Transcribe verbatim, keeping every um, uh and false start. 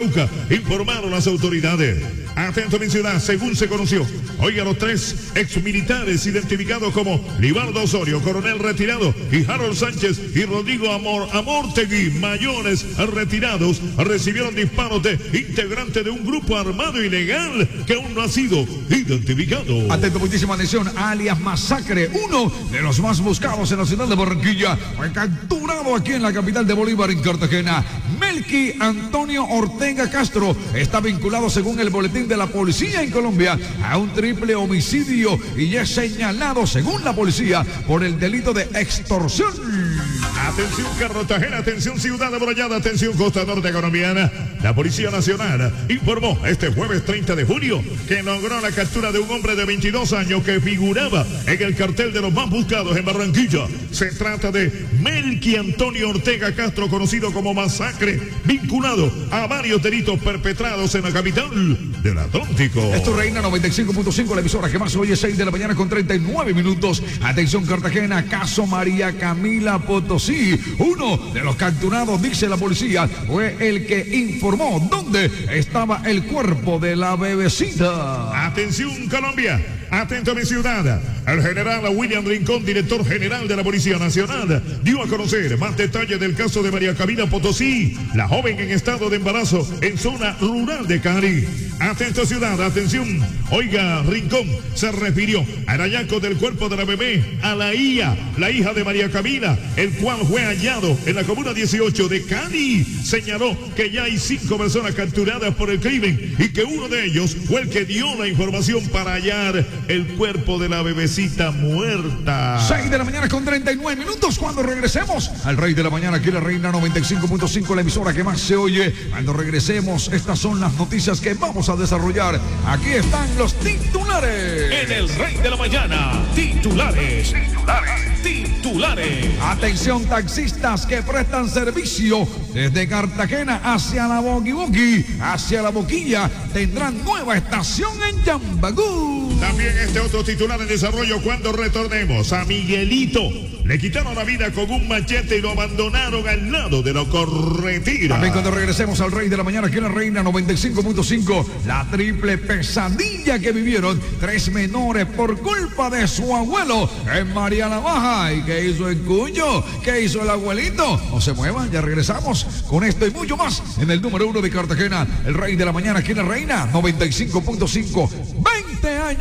Arauca, informaron las autoridades. Atento mi ciudad, según se conoció, oiga, los tres exmilitares identificados como Libardo Osorio, coronel retirado, y Harold Sánchez y Rodrigo Amor, Amortegui, mayores retirados, recibieron disparos de integrantes de un grupo armado ilegal que aún no ha sido identificado. Atento, muchísima atención, alias Masacre, uno de los más buscados en la ciudad de Barranquilla, fue capturado aquí en la capital de Bolívar, en Cartagena. Melqui Antonio Ortega Castro está vinculado, según el boletín de la policía en Colombia, a un triple homicidio y es señalado, según la policía, por el delito de extorsión. Atención Cartagena, atención ciudad amurallada, atención costa norte colombiana. La Policía Nacional informó este jueves treinta de junio que logró la captura de un hombre de veintidós años que figuraba en el cartel de los más buscados en Barranquilla. Se trata de Melqui Antonio Ortega Castro, conocido como Masacre, vinculado a varios delitos perpetrados en la capital del Atlántico. Esto Reina noventa y cinco punto cinco, la emisora que más hoy es seis de la mañana con treinta y nueve minutos. Atención Cartagena, caso María Camila Potosí. Uno de los capturados, dice la policía, fue el que informó dónde estaba el cuerpo de la bebecita. Atención Colombia, atento a mi ciudad. El general William Rincón, director general de la Policía Nacional, dio a conocer más detalles del caso de María Camila Potosí, la joven en estado de embarazo en zona rural de Cali. Atento ciudad, atención. Oiga, Rincón se refirió al hallazgo del cuerpo de la bebé a la I A, la hija de María Camila, el cual fue hallado en la comuna dieciocho de Cali. Señaló que ya hay cinco personas capturadas por el crimen y que uno de ellos fue el que dio la información para hallar el cuerpo de la bebecita muerta. seis de la mañana con treinta y nueve minutos. Cuando regresemos al Rey de la Mañana, aquí la Reina noventa y cinco punto cinco, la emisora que más se oye. Cuando regresemos, estas son las noticias que vamos a desarrollar. Aquí están los titulares. En el Rey de la Mañana, titulares. Titulares. Titulares. Atención, taxistas que prestan servicio desde Cartagena hacia la Boqui Boqui, hacia la Boquilla, tendrán nueva estación en Yambagú. También este otro titular en desarrollo cuando retornemos. A Miguelito le quitaron la vida con un machete y lo abandonaron al lado de la corretira. También cuando regresemos al Rey de la Mañana, aquí en la Reina noventa y cinco punto cinco, la triple pesadilla que vivieron tres menores por culpa de su abuelo en María la Baja. ¿Y qué hizo el cuño? ¿Qué hizo el abuelito? No se muevan, ya regresamos con esto y mucho más en el número uno de Cartagena, el Rey de la Mañana, aquí en la Reina noventa y cinco punto cinco. veinte años.